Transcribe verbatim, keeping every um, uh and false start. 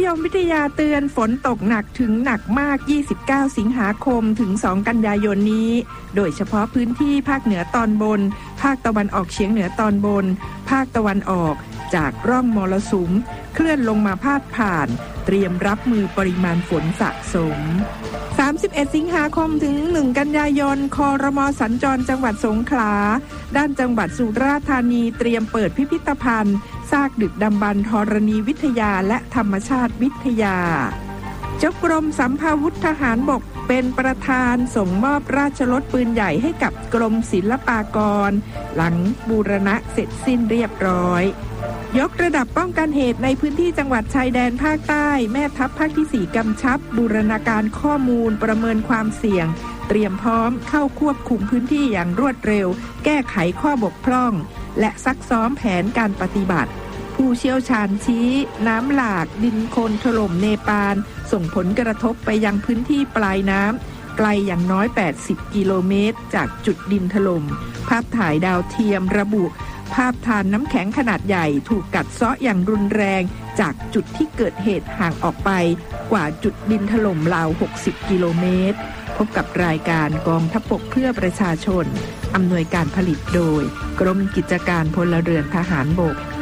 มวิทยาเตือนฝนตกหนักถึงหนักมากยี่สิบเก้าสิงหาคมถึงสองกันยายนนี้โดยเฉพาะพื้นที่ภาคเหนือตอนบนภาคตะวันออกเฉียงเหนือตอนบนภาคตะวันออกจากร่องมรสุมเคลื่อนลงมาพาดผ่านเตรียมรับมือปริมาณฝนสะสมสามสิบเอ็ดสิงหาคมถึงหนึ่งกันยายนครม.สัญจรจังหวัดสงขลาด้านจังหวัดสุราษฎร์ธานีเตรียมเปิดพิพิธภัณฑ์ซากดึกดำบรรพ์ธรณีวิทยาและธรรมชาติวิทยาเจ้ากรมสัมภาวุธทหารบกเป็นประธานส่งมอบราชรถปืนใหญ่ให้กับกรมศิลปากรหลังบูรณะเสร็จสิ้นเรียบร้อยยกระดับป้องกันเหตุในพื้นที่จังหวัดชายแดนภาคใต้แม่ทัพภาคที่สี่กำชับบูรณาการข้อมูลประเมินความเสี่ยงเตรียมพร้อมเข้าควบคุมพื้นที่อย่างรวดเร็วแก้ไขข้อบกพร่องและซักซ้อมแผนการปฏิบัติผู้เชี่ยวชาญชี้น้ำหลากดินโคลนถล่มเนปาลส่งผลกระทบไปยังพื้นที่ปลายน้ำไกลอย่างน้อยแปดสิบกิโลเมตรจากจุดดินถล่มภาพถ่ายดาวเทียมระบุภาพทานน้ำแข็งขนาดใหญ่ถูกกัดเซาะอย่างรุนแรงจากจุดที่เกิดเหตุห่างออกไปกว่าจุดดินถล่มราวหกสิบกิโลเมตรพบกับรายการกองทัพบกเพื่อประชาชนอำนวยการผลิตโดยกรมกิจการพลเรือนทหารบก